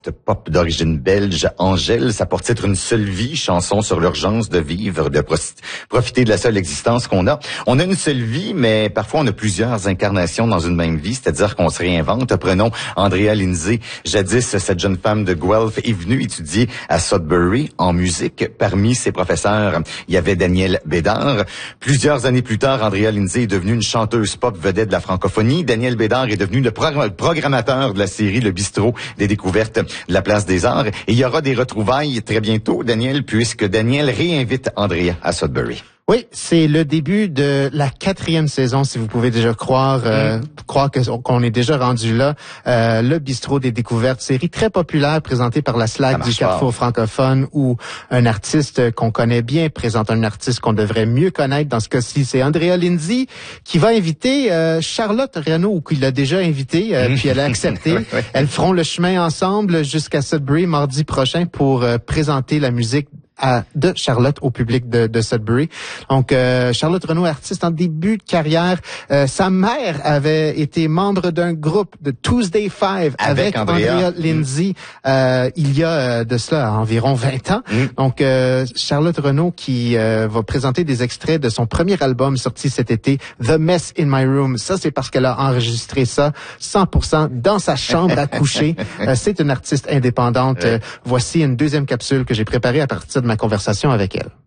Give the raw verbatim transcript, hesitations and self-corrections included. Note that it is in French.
Pop d'origine belge, Angèle, ça porte titre Une seule vie, chanson sur l'urgence de vivre, de profiter de la seule existence qu'on a. On a une seule vie, mais parfois on a plusieurs incarnations dans une même vie, c'est-à-dire qu'on se réinvente. Prenons Andrea Lindsay. Jadis, cette jeune femme de Guelph est venue étudier à Sudbury en musique. Parmi ses professeurs, il y avait Daniel Bédard. Plusieurs années plus tard, Andrea Lindsay est devenue une chanteuse pop vedette de la francophonie. Daniel Bédard est devenu le pro- programmateur de la série Le Bistrot des découvertes de la Place des Arts. Et il y aura des retrouvailles très bientôt, Daniel, puisque Daniel réinvite Andrea à Sudbury. Oui, c'est le début de la quatrième saison, si vous pouvez déjà croire, euh, mm. croire que, qu'on est déjà rendu là. Euh, le Bistrot des découvertes, série très populaire présentée par la S L A C du Carrefour francophone, où un artiste qu'on connaît bien présente un artiste qu'on devrait mieux connaître. Dans ce cas-ci, c'est Andrea Lindsay qui va inviter euh, Charlotte Renaud, ou qui l'a déjà invité, euh, mm. puis elle a accepté. oui, oui. Elles feront le chemin ensemble jusqu'à Sudbury mardi prochain pour euh, présenter la musique À, de Charlotte au public de, de Sudbury. Donc, euh, Charlotte Renaud, artiste en début de carrière. Euh, sa mère avait été membre d'un groupe de Tuesday Five avec, avec Andrea, Andrea Lindsay mm. euh, il y a euh, de cela environ vingt ans. Mm. Donc, euh, Charlotte Renaud qui euh, va présenter des extraits de son premier album sorti cet été, The Mess in My Room. Ça, c'est parce qu'elle a enregistré ça cent pour cent dans sa chambre à coucher. euh, c'est une artiste indépendante. Euh, voici une deuxième capsule que j'ai préparée à partir de ma conversation avec elle.